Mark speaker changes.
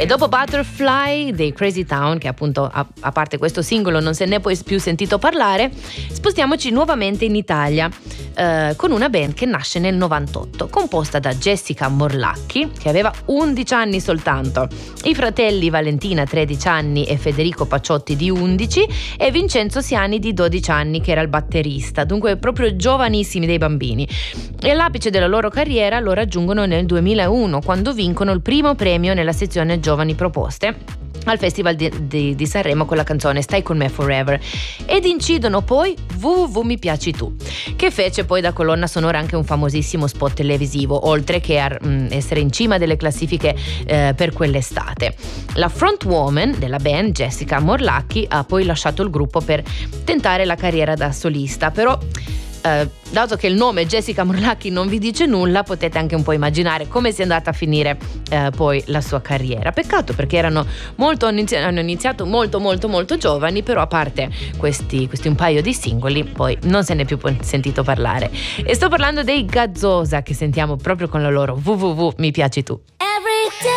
Speaker 1: E dopo Butterfly dei Crazy Town, che appunto a parte questo singolo non se ne è poi più sentito parlare, spostiamoci nuovamente in Italia con una band che nasce nel 98, composta da Jessica Morlacchi, che aveva 11 anni soltanto, i fratelli Valentina 13 anni e Federico Pacciotti di 11 e Vincenzo Siani di 12 anni, che era il batterista, dunque proprio giovanissimi, dei bambini. E l'apice della loro carriera lo raggiungono nel 2001, quando vincono il primo premio nella sezione Giovani Proposte al Festival di Sanremo con la canzone Stai con me forever, ed incidono poi www mi piaci tu, che fece poi da colonna sonora anche un famosissimo spot televisivo, oltre che a essere in cima delle classifiche per quell'estate. La frontwoman della band, Jessica Morlacchi, ha poi lasciato il gruppo per tentare la carriera da solista, però dato che il nome Jessica Morlacchi non vi dice nulla, potete anche un po' immaginare come sia andata a finire poi la sua carriera. Peccato, perché hanno iniziato molto giovani, però a parte questi un paio di singoli poi non se ne è più sentito parlare. E sto parlando dei Gazzosa, che sentiamo proprio con la loro www mi piaci tu.